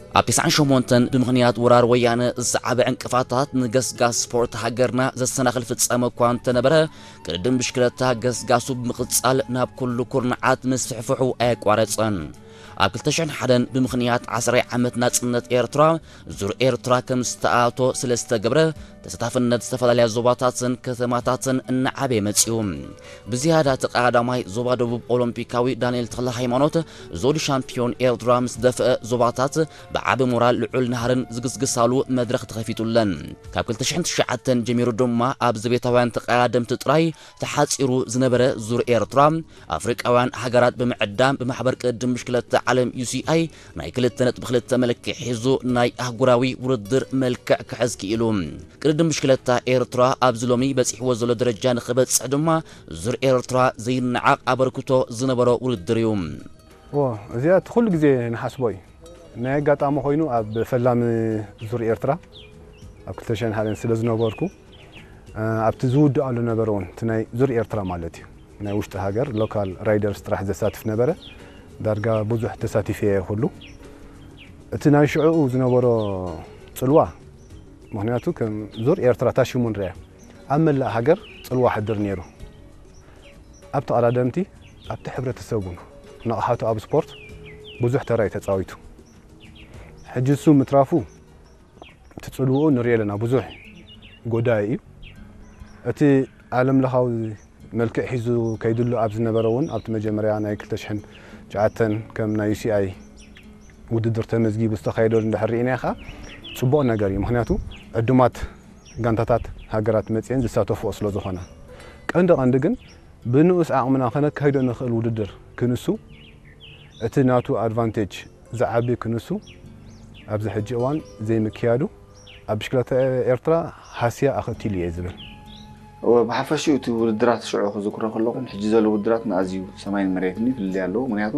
ኣብ 98 ብምኽንያት ወራር ወያነ ዝዓበ ዕንቅፋታት ንገስጋስ ስፖርት ሃገርና ዘሰናኽል ፍጻመ እኳ እንተነበረ ቅድድም ብሽክለታ ገስጋሱ ብምቕጻል ናብ ኩሉ ኩርናዓት ምስፍሕፍሑ ኣየቋረፀን። ኣብ 2001 ብምኽንያት 10 ዓመት ናጽነት ኤርትራ ዙር ኤርትራ ከም ዝተኣቶ ስለ ዝተገብረ ተሳታፍነት ዝተፈላለያ ዞባታትን ከተማታትን እናዓበየ መጺኡ። ብዝያዳ ተቐዳማይ ዞባ ደቡብ ኦሎምፒካዊ ዳንኤል ተክለ ሃይማኖት ዞዲ ሻምፒዮን ኤርትራ ምስ ደፍአ ዞባታት ብዓቢ ሞራል ልዑል ናህርን ዝግስግሳሉ መድረኽ ተኸፊቱለን። ካብ 2009 ጀሚሩ ድማ ኣብ ዘቤታውያን ተቐዳደምቲ ጥራይ ተሓጺሩ ዝነበረ ዙር ኤርትራ ኣፍሪቃውያን ሃገራት ብምዕዳም ብማሕበር ቅድድም ብሽክለታ ዓለም UCI ናይ 2.2 መልክዕ ሒዙ ናይ ኣህጉራዊ ውድድር መልክዕ ክሕዝ ክኢሉ። ቅድድም ብሽክለታ ኤርትራ ኣብዚ ሎሚ በፂሕዎ ዘሎ ደረጃ ንኽበጽሕ ድማ ዙር ኤርትራ ዘይነዓቕ ኣበርክቶ ዝነበሮ ውድድር እዩ። እዚኣ ኩሉ ግዜ ንሓስቦ እዩ ናይ ኣጋጣሚ ኮይኑ ኣብ ፈላሚ ዙር ኤርትራ ኣብ 2001 ስለ ዝነበርኩ ኣብቲ ዝውድኣሉ ነበረ እውን እቲ ናይ ዙር ኤርትራ ማለት እዩ ናይ ውሽጢ ሃገር ሎካል ራይደርስ ጥራሕ ዘሳትፍ ነበረ ዳርጋ ብዙሕ ተሳቲፈ ኩሉ እቲ ናይ ሽዑኡ ዝነበሮ ጽልዋ ምክንያቱ ከም ዙር ኤርትራ ታሽሙ ንሪያ ኣብ መላእ ሃገር ጽልዋ ሕድር ነይሩ ኣብ ተቐዳደምቲ ኣብቲ ሕብረተሰቡን ነቕሓቱ ኣብ ስፖርት ብዙሕ ተራይ ተፃዊቱ ሕጂ እሱ ምትራፉ እቲ ጽልውኡ ንሪኦ ኣለና ብዙሕ ጎዳኢ እዩ እቲ ዓለም ለኻዊ መልክዕ ሒዙ ከይድሉ ኣብ ዝነበረ እውን ኣብቲ መጀመርያ ናይ 2009 ከም ናይ UCI ውድድር ተመዝጊቡ ዝተኻየደሉ እንድሕር ርኢና ኢኻ ጽቡቕ ነገር እዩ ምክንያቱ ዕዱማት ጋንታታት ሃገራት መፅአን ዝሳተፍዎ ስለ ዝኾነ ቀንዲ ግን ብንኡስ ዓቕምና ከነካይዶ ንኽእል ውድድር ክንሱ እቲ ናቱ ኣድቫንቴጅ ዝዓቢ ክንሱ ኣብዚ ሕጂ እዋን ዘይምክያዱ ኣብ ብሽክለታ ኤርትራ ሃስያ ኣኸቲሉ እየ ዝብል ብሓፈሽኡ እቲ ውድድራት ሽዑ ክዝክሮ ከለኹም ሕጂ ዘሎ ውድድራት ንኣዝዩ ሰማይን መሬትን ይፍልይ ኣለዎ ምክንያቱ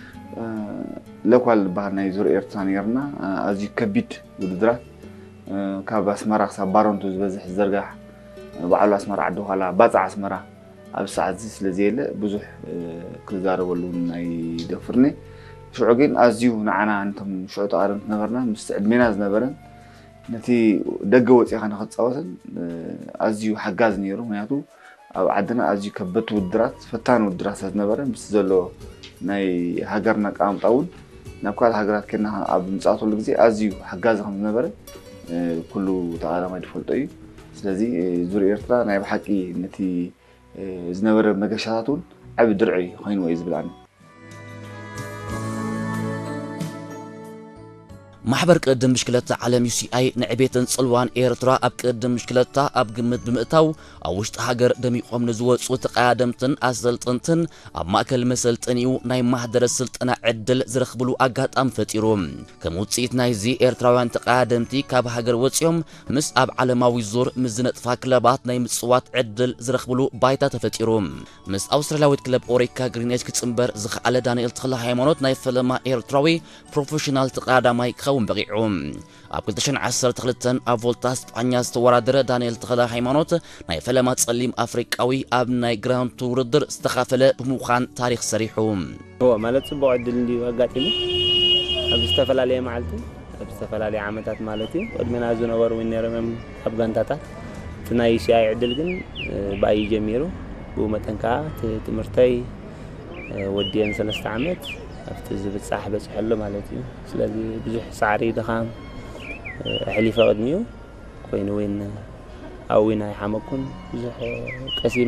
ለኳል ባህል ናይ ዙር ኤርትራ ነርና ኣዝዩ ከቢድ ውድድራት ካብ ኣስመራ ክሳብ ባሮንቱ ዝበዝሕ ዝዘርጋሕ በዓሉ ኣስመራ ዓዲ ኋላ ባፃ ኣስመራ ኣብ ሰዓት ስለዘየለ ብዙሕ ክዛረበሉ ናይ ደፍርኒ ሽዑ ግን ኣዝዩ ንዓና እንቶም ሽዑ ተቐዳደምቲ ነበርና ምስ ዕድሜና ዝነበረን ነቲ ደገ ወፂኻ ንኽትፃወትን ኣዝዩ ሓጋዝ ነይሩ ምክንያቱ ኣብ ዓድና ኣዝዩ ከበድቲ ውድድራት ፈታኒ ውድድራት ስለዝነበረ ምስ ዘሎ ናይ ሃገርና ቃምጣ እውን ናብ ካልእ ሃገራት ከና ኣብ ምፃወተሉ ግዜ ኣዝዩ ሓጋዝ ከም ዝነበረ ኩሉ ተቐዳማይ ዝፈልጦ እዩ ስለዚ ዙር ኤርትራ ናይ ብሓቂ ነቲ ዝነበረ መገሻታት እውን ዓብ ድርዒ ኮይንዎ እዩ ዝብላኒ ማሕበር ቅድድም ብሽክለታ ዓለም UCI ንዕቤትን ጽልዋን ኤርትራ ኣብ ቅድድም ብሽክለታ ኣብ ግምት ብምእታው ኣብ ውሽጢ ሃገር ደሚቖም ንዝወፁ ተቐዳደምትን ኣሰልጥንትን ኣብ ማእከል መሰልጠኒኡ ናይ ማህደረ ስልጠና ዕድል ዝረኽብሉ ኣጋጣሚ ፈጢሩ ከም ውፅኢት ናይዚ ኤርትራውያን ተቐዳደምቲ ካብ ሃገር ወፂኦም ምስ ኣብ ዓለማዊ ዙር ምዝነጥፋ ክለባት ናይ ምጽዋት ዕድል ዝረኽብሉ ባይታ ተፈጢሩ ምስ ኣውስትራልያዊት ክለብ ኦሬካ ግሪኔጅ ክጽምበር ዝኽኣለ ዳንኤል ተክለ ሃይማኖት ናይ ፈለማ ኤርትራዊ ፕሮፌሽናል ተቐዳዳማይ በቂዑ ኣብ 2012 ኣብ ቮልታ ስጳኛ ዝተወዳደረ ዳንኤል ተክለ ሃይማኖት ናይ ፈለማ ጸሊም ኣፍሪቃዊ ኣብ ናይ ግራንድ ቱር ውድድር ዝተኻፈለ ብምዃን ታሪክ ሰሪሑ ማለት ጽቡቕ ዕድል እንዲሁ ኣጋጢሙ ኣብ ዝተፈላለየ መዓልቲ ኣብ ዝተፈላለየ ዓመታት ማለት እዩ ቅድሜና ዝነበሩ ነይሮም ኣብ ጋንታታት እቲ ናይ UCI ዕድል ግን ብኣይ ጀሚሩ ብኡ መጠን ከዓ ትምህርተይ ወዲአን 3 ዓመት ኣብቲ ዝብጻሕ በጽሐሉ ማለት እዩ ስለዚ ብዙሕ ሳዕሪ ድኻም ሕሊፈ ቅድሚኡ ኮይኑ ወይን ኣዊና ይሓመኩን ብዙሕ ቀሲመ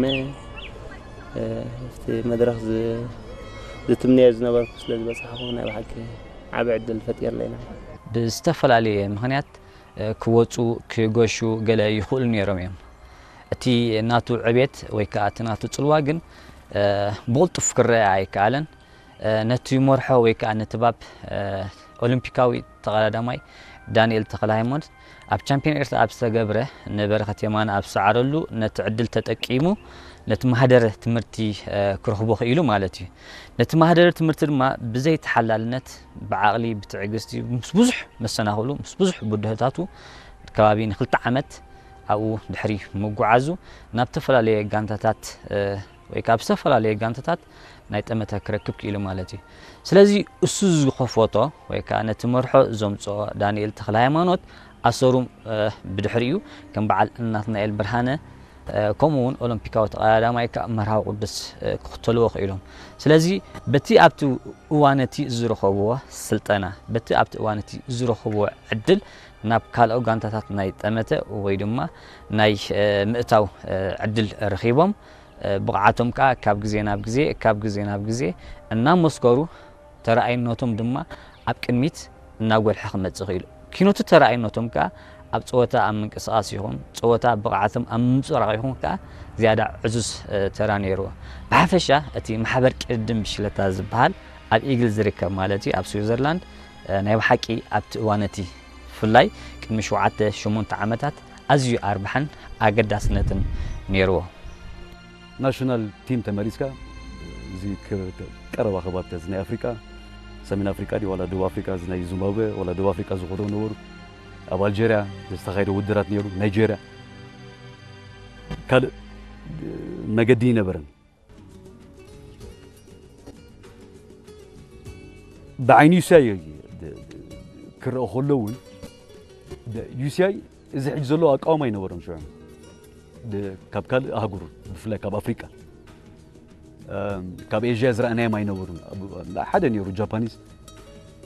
እቲ መድረኽ ዝትምነየ ዝነበርኩ ስለ ዝበጽሐኹ ናይ ባሕቂ ዓብ ዕድል ፈጢርለና ብዝተፈላለየ ምኽንያት ክወፁ ክጎሹ ገለ ይኽእሉ ነይሮም እዮም እቲ ናቱ ዕቤት ወይ ከዓ እቲ ናቱ ጽልዋ ግን ብቕልጡፍ ክረአ ኣይከኣለን ነቲ መርሖ ወይ ከዓ ነትባብ ኦሎምፒካዊ ተቐዳዳማይ ዳንኤል ተክለ ሃይማኖት ኣብ ቻምፒዮን ኤርትራ ኣብ ዝተገብረ ነበረኸት የማን ኣብ ሰዓረሉ ነቲ ዕድል ተጠቂሙ ነቲ ማህደረ ትምህርቲ ክረኽቦ ክኢሉ ማለት እዩ ነቲ ማህደረ ትምህርቲ ድማ ብዘይ ተሓላልነት ብዓቕሊ ብትዕግስቲ ምስ ብዙሕ መሰናኽሉ ምስ ብዙሕ ቡድህታቱ ከባቢ ን2 ዓመት ኣብኡ ድሕሪ ምጉዓዙ ናብ ተፈላለየ ጋንታታት ወይ ካብ ዝተፈላለዩ ጋንታታት ናይ ጠመታ ክረክብ ክኢሉ ማለት እዩ ስለዚ እሱ ዝኸፈቶ ወይ ከዓ ነቲ መርሖ ዘምጾ ዳንኤል ተክለ ሃይማኖት ኣሰሩ ብድሕሪኡ ከም በዓል እናትናኤል ብርሃነ ከምኡውን ኦሎምፒካዊ ተቀዳዳማይ ከዓ መርሃዊ ቅዱስ ክኽተልዎ ክኢሎም ስለዚ በቲ ኣብቲ እዋነቲ ዝረኸብዎ ስልጠና በቲ ኣብቲ እዋነቲ ዝረኸብዎ ዕድል ናብ ካልኦ ጋንታታት ናይ ጠመተ ወይ ድማ ናይ ምእታው ዕድል ረኺቦም ብቕዓቶም ከዓ ካብ ግዜ ናብ ግዜ እናመስከሩ ተራእይነቶም ድማ ኣብ ቅድሚት እናጎልሐ ክመጽእ ክኢሉ ኪኖቱ ተራእይነቶም ከዓ ኣብ ፀወታ ኣብ ምንቅስቓስ ይኹን ፀወታ ብቕዓቶም ኣብ ምምፅራቅ ይኹን ከዓ ዝያዳ ዕዙዝ ተራ ነይርዎ ብሓፈሻ እቲ ማሕበር ቅድም ብሽክለታ ዝበሃል ኣብ ኢግል ዝርከብ ማለት እዩ ኣብ ስዊዘርላንድ ናይ ብሓቂ ኣብቲ እዋነቲ ፍላይ ቅድሚ 7-8 ዓመታት ኣዝዩ ኣርባሕን ኣገዳስነትን ነይርዎ ናሽናል ቲም ተመሪስካ እዚ ቀረባ ከባቢ ናይ ኣፍሪካ ሰሜን ኣፍሪካ ዲ ወላ ደቡብ ኣፍሪካ ናይ ዚምባብዌ ወላ ደቡብ ኣፍሪካ ዝኸዱ ነበሩ ኣብ ኣልጀርያ ዝተኻየደ ውድድራት ነይሩ ናይጀርያ ካልእ መገዲ ነበረን ብዓይኒ ዩሲኣይ ክረአ ከሎ እውን ዩሲኣይ እዚ ሕጂ ዘሎ ኣቃውማ ኣይነበሮም ሽዑ ካብ ካልእ ኣህጉር ብፍላይ ካብ ኣፍሪካ ካብ ኤዥያ ዝረኣናዮም ኣይነበሩን ሓደ ነይሩ ጃፓኒስ